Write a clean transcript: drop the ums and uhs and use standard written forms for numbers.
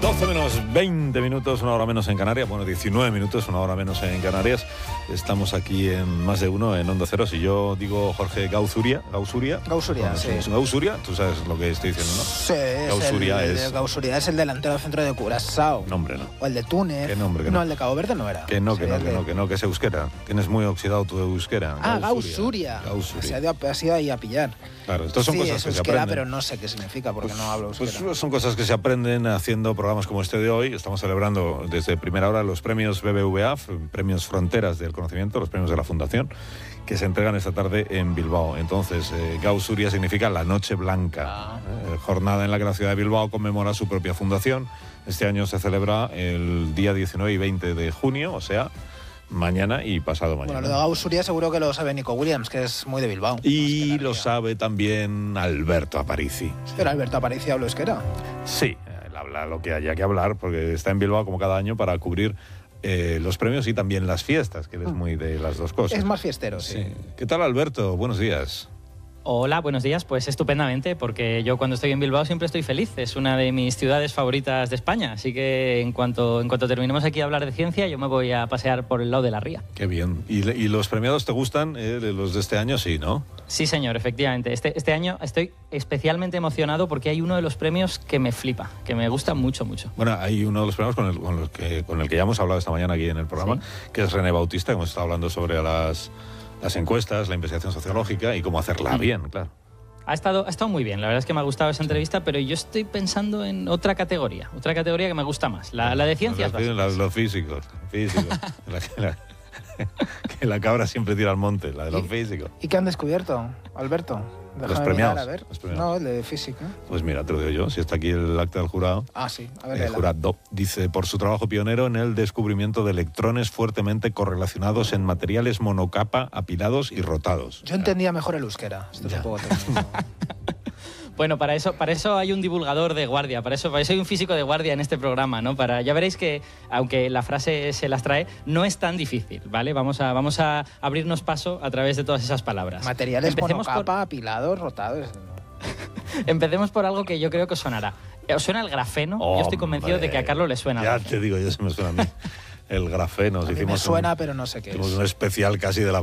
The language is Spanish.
12 menos 20 minutos, una hora menos en Canarias. Bueno, 19 minutos, una hora menos en Canarias. Estamos aquí en Más de Uno, en Onda Cero. Si yo digo Jorge Gausuria, sí. Gausuria, tú sabes lo que estoy diciendo, ¿no? Sí, Gausuria es el delantero del centro de Curazao. Nombre, ¿no? O el de Túnez. ¿Qué nombre? No, el de Cabo Verde no era. Que es euskera. Tienes muy oxidado tu euskera. Gausuria. Ha sido ahí a pillar. Claro, estas son cosas que se aprenden. Pero no sé qué significa porque no hablo euskera. Pues son cosas que se aprenden haciendo programas como este de hoy. Estamos celebrando desde primera hora los premios BBVA, premios Fronteras del Conocimiento, los premios de la Fundación, que se entregan esta tarde en Bilbao. Entonces, Gausuria significa la Noche Blanca, jornada en la que la ciudad de Bilbao conmemora su propia fundación. Este año se celebra el día 19 y 20 de junio, o sea, mañana y pasado mañana. Bueno, lo de Gausuria seguro que lo sabe Nico Williams, que es muy de Bilbao. Y lo sabe también Alberto Aparici. Pero Alberto Aparici habla euskera. Sí, él habla lo que haya que hablar, porque está en Bilbao como cada año para cubrir los premios y también las fiestas, que él es muy de las dos cosas. Es más fiestero, sí. ¿Qué tal, Alberto? Buenos días. Hola, buenos días. Pues estupendamente, porque yo cuando estoy en Bilbao siempre estoy feliz. Es una de mis ciudades favoritas de España, así que en cuanto terminemos aquí a hablar de ciencia, yo me voy a pasear por el lado de la ría. Qué bien. ¿Y los premiados te gustan? Los de este año sí, ¿no? Sí, señor, efectivamente. Este año estoy especialmente emocionado porque hay uno de los premios que me flipa, que me gusta mucho, mucho. Bueno, hay uno de los premios con el que ya hemos hablado esta mañana aquí en el programa, ¿sí? Que es René Bautista, que hemos estado hablando sobre las encuestas, la investigación sociológica y cómo hacerla bien, claro. Ha estado muy bien, la verdad es que me ha gustado esa entrevista, pero yo estoy pensando en otra categoría que me gusta más, la de ciencias básicas. Los físicos. Que la cabra siempre tira al monte, la de los físicos. ¿Y qué han descubierto, Alberto? Los premiados. A ver. No, el de física. Pues mira, te lo digo yo, si está aquí el acta del jurado. Ah, sí. A ver, el jurado dice, por su trabajo pionero en el descubrimiento de electrones fuertemente correlacionados en materiales monocapa, apilados y rotados. Yo entendía mejor el euskera. Esto es un poco técnico. Bueno, para eso hay un divulgador de guardia, para eso hay un físico de guardia en este programa, ¿no? Ya veréis que, aunque la frase se las trae, no es tan difícil, ¿vale? Vamos a abrirnos paso a través de todas esas palabras. Materiales monocapa, apilados, rotados. Empecemos por algo que yo creo que os sonará. ¿Os suena el grafeno? Yo estoy convencido de que a Carlos le suena. Ya te digo, yo se me suena a mí. El grafeno. Me suena, pero no sé qué es. Un especial casi de la